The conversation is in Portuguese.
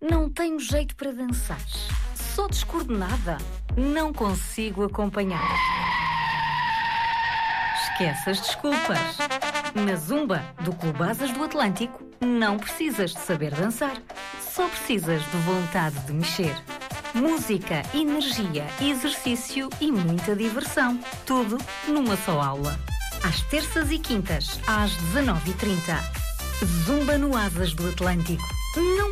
Não tenho jeito para dançar. Sou descoordenada. Não consigo acompanhar. Esquece as desculpas. Na Zumba do Clube Asas do Atlântico, não precisas de saber dançar. Só precisas de vontade de mexer. Música, energia, exercício e muita diversão. Tudo numa só aula. Às terças e quintas, às 19h30. Zumba no Asas do Atlântico. Não